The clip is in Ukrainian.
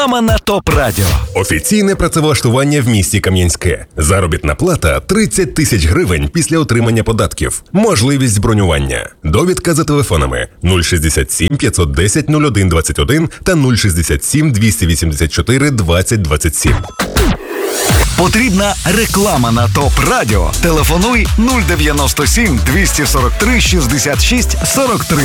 Реклама на ТОП Радіо. Офіційне працевлаштування в місті Кам'янське. Заробітна плата 30 тисяч гривень після отримання податків. Можливість бронювання. Довідка за телефонами 067 510 01 21 та 067 284 20 27. Потрібна реклама на ТОП Радіо. Телефонуй 097 243 66 43.